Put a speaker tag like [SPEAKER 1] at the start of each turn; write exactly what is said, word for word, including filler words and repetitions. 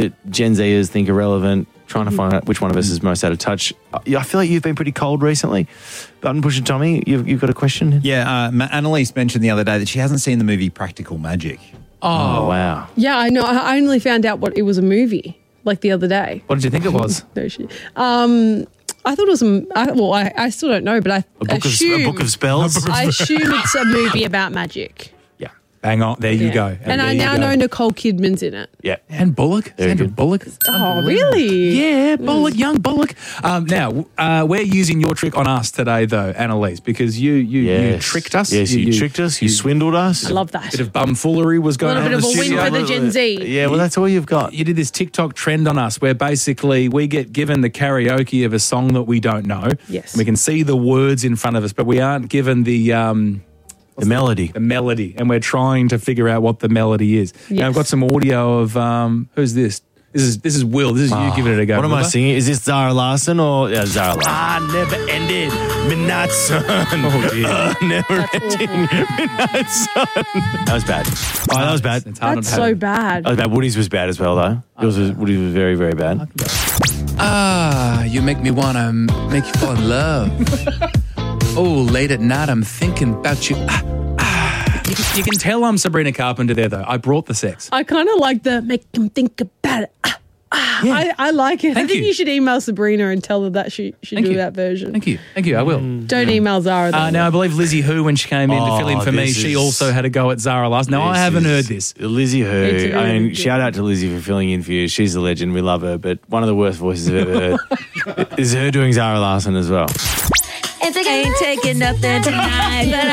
[SPEAKER 1] that Gen Zers think are relevant, trying to find out which one of us is most out of touch. I feel like you've been pretty cold recently. Button Pusher Tommy, you've, you've got a question?
[SPEAKER 2] Yeah, uh, Annalise mentioned the other day that she hasn't seen the movie Practical Magic.
[SPEAKER 1] Oh, wow.
[SPEAKER 3] Yeah, I know. I only found out what it was a movie like the other day.
[SPEAKER 4] What did you think it was?
[SPEAKER 3] No shit. Um, I thought it was a. I, well, I, I still don't know, but I
[SPEAKER 1] A book,
[SPEAKER 3] assume,
[SPEAKER 1] of, a book of spells?
[SPEAKER 3] I assume it's a movie about magic.
[SPEAKER 1] Yeah.
[SPEAKER 2] Bang on. There you
[SPEAKER 3] Yeah.
[SPEAKER 2] go.
[SPEAKER 3] And
[SPEAKER 2] there
[SPEAKER 3] I
[SPEAKER 2] you
[SPEAKER 3] now
[SPEAKER 2] go.
[SPEAKER 3] know Nicole Kidman's in it.
[SPEAKER 1] Yeah.
[SPEAKER 4] And Bullock.
[SPEAKER 1] Very
[SPEAKER 4] Sandra
[SPEAKER 1] good.
[SPEAKER 4] Bullock.
[SPEAKER 3] Oh, really?
[SPEAKER 4] Yeah, Bullock, young Bullock. Um, now, uh, we're using your trick on us today, though, Annalise, because you you, you
[SPEAKER 1] Yes.
[SPEAKER 4] tricked us.
[SPEAKER 1] Yes, you, tricked us. You, swindled us.
[SPEAKER 3] I love that.
[SPEAKER 4] A bit of bumfoolery was
[SPEAKER 3] A
[SPEAKER 4] going
[SPEAKER 3] little
[SPEAKER 4] on
[SPEAKER 3] bit
[SPEAKER 4] in
[SPEAKER 3] of
[SPEAKER 4] the
[SPEAKER 3] a win
[SPEAKER 4] studio.
[SPEAKER 3] for the Gen Z.
[SPEAKER 1] Yeah, well, that's all you've got.
[SPEAKER 4] You did this TikTok trend on us where basically we get given the karaoke of a song that we don't know.
[SPEAKER 3] Yes.
[SPEAKER 4] We can see the words in front of us, but we aren't given the um,
[SPEAKER 1] The melody.
[SPEAKER 4] the melody, and we're trying to figure out what the melody is. Now,
[SPEAKER 3] Yes.
[SPEAKER 4] I've got some audio of um, who's this? This is this is Will. This is you giving it a go.
[SPEAKER 1] What am I
[SPEAKER 4] Wilbur.
[SPEAKER 1] singing? Is this Zara Larson or yeah, Zara Larson?
[SPEAKER 4] Ah, never ended.
[SPEAKER 1] Midnight Sun.
[SPEAKER 4] Oh dear.
[SPEAKER 1] Never
[SPEAKER 3] That's
[SPEAKER 1] ending
[SPEAKER 3] awful.
[SPEAKER 1] Midnight Sun. That was bad. Oh, that was bad.
[SPEAKER 4] It's hard
[SPEAKER 3] That's
[SPEAKER 4] not to
[SPEAKER 3] so
[SPEAKER 4] have-
[SPEAKER 3] bad.
[SPEAKER 1] That was bad. Woody's was bad as well, though. Yours was, Woody's was very, very bad.
[SPEAKER 4] Ah, you make me want to make you fall in love. Oh, late at night, I'm thinking about you. Ah, ah. You, can, you can tell I'm Sabrina Carpenter there, though. I brought the sex.
[SPEAKER 3] I kind of like the make him think about it. Ah, ah.
[SPEAKER 4] Yeah.
[SPEAKER 3] I, I like it.
[SPEAKER 4] Thank
[SPEAKER 3] I think
[SPEAKER 4] you.
[SPEAKER 3] you. should email Sabrina and tell her that she should
[SPEAKER 4] Thank
[SPEAKER 3] do
[SPEAKER 4] you.
[SPEAKER 3] that version.
[SPEAKER 4] Thank you. Thank you. I will.
[SPEAKER 3] Don't email Zara. Though.
[SPEAKER 4] Uh, now, I believe Lizzie Who, when she came in to
[SPEAKER 1] Oh,
[SPEAKER 4] fill in for me,
[SPEAKER 1] this
[SPEAKER 4] she
[SPEAKER 1] is-
[SPEAKER 4] also had a go at Zara last. Now, I
[SPEAKER 1] This
[SPEAKER 4] haven't
[SPEAKER 1] is
[SPEAKER 4] heard this.
[SPEAKER 1] Lizzie Who.
[SPEAKER 3] Me too.
[SPEAKER 1] I mean,
[SPEAKER 3] Yeah.
[SPEAKER 1] shout out to Lizzie for filling in for you. She's a legend. We love her. But one of the worst voices I've ever heard is her doing Zara Larson as well.
[SPEAKER 5] Ain't taking nothing tonight, but